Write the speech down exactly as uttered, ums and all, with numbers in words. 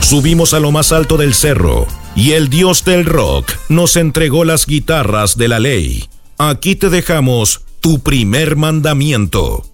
Subimos a lo más alto del cerro y el dios del rock nos entregó las guitarras de la ley. Aquí te dejamos tu primer mandamiento.